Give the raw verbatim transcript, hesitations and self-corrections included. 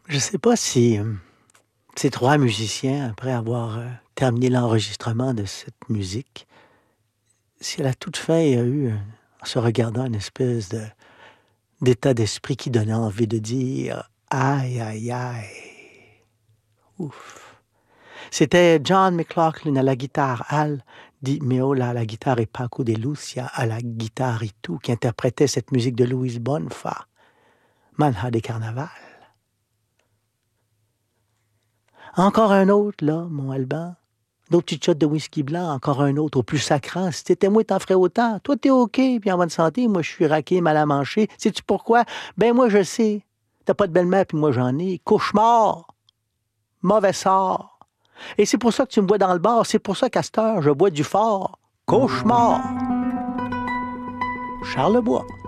Je sais pas si euh, ces trois musiciens, après avoir euh, terminé l'enregistrement de cette musique, si à la toute fin, il y a eu, euh, en se regardant, une espèce de, d'état d'esprit qui donnait envie de dire aïe, aïe, aïe. Ouf. C'était John McLaughlin à la guitare, Al Di Meola à la guitare et Paco de Lucia à la guitare et tout, qui interprétait cette musique de Luis Bonfa, Manha de Carnaval. Encore un autre, là, mon Alban. D'autres petites shots de whisky blanc, encore un autre, au plus sacrant. Si t'étais moi, t'en ferais autant. Toi, t'es OK, puis en bonne santé. Moi, je suis raqué, mal à manger. Sais-tu pourquoi? Ben, moi, je sais. T'as pas de belle-mère, puis moi, j'en ai. Cauchemar. Mauvais sort. Et c'est pour ça que tu me bois dans le bar. C'est pour ça qu'à cette heure, je bois du fort. Cauchemar. Charlebois.